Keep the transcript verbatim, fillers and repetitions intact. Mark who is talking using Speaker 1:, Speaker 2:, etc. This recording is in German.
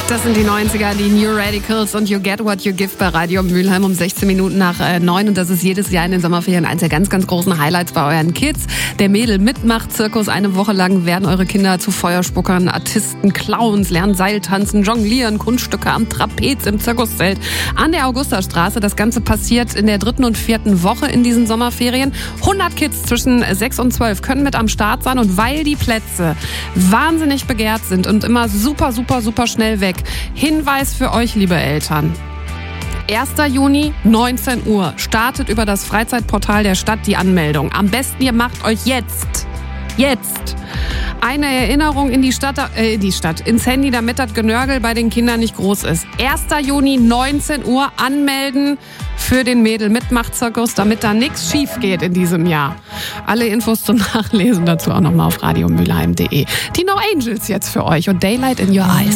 Speaker 1: Das sind die neunziger, die New Radicals und You Get What You Give bei Radio Mülheim um sechzehn Minuten nach äh, neun. Und das ist jedes Jahr in den Sommerferien eines der ganz, ganz großen Highlights bei euren Kids. Der Mädel-Mitmach-Zirkus. Eine Woche lang werden eure Kinder zu Feuerspuckern, Artisten, Clowns, lernen Seiltanzen, Jonglieren, Kunststücke am Trapez im Zirkuszelt an der Augustastraße. Das Ganze passiert in der dritten und vierten Woche in diesen Sommerferien. hundert Kids zwischen sechs und zwölf können mit am Start sein. Und weil die Plätze wahnsinnig begehrt sind und immer super, super, super schnell weg. Hinweis für euch, liebe Eltern. erster Juni, neunzehn Uhr, startet über das Freizeitportal der Stadt die Anmeldung. Am besten ihr macht euch jetzt, jetzt eine Erinnerung in die Stadt, äh, in die Stadt, ins Handy, damit das Genörgel bei den Kindern nicht groß ist. erster Juni, neunzehn Uhr, anmelden für den Mädel-Mitmach-Zirkus, damit da nichts schief geht in diesem Jahr. Alle Infos zum Nachlesen dazu auch nochmal auf radio mülheim punkt de. Die No Angels jetzt für euch und Daylight in Your Eyes.